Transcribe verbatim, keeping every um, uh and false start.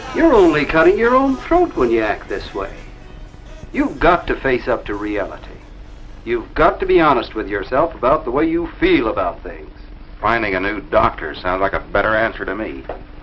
You're only cutting your own throat when you act this way. You've got to face up to reality. You've got to be honest with yourself about the way you feel about things. Finding a new doctor sounds like a better answer to me.